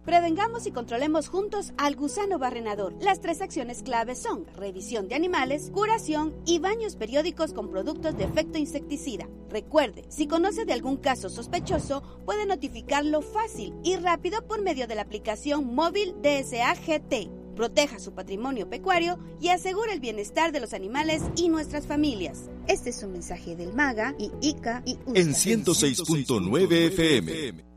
Prevengamos y controlemos juntos al gusano barrenador. Las 3 acciones claves son revisión de animales, curación y baños periódicos con productos de efecto insecticida. Recuerde, si conoce de algún caso sospechoso, puede notificarlo fácil y rápido por medio de la aplicación móvil DSA GT. Proteja su patrimonio pecuario y asegure el bienestar de los animales y nuestras familias. Este es un mensaje del MAGA y ICA y USCA. En 106.9 FM.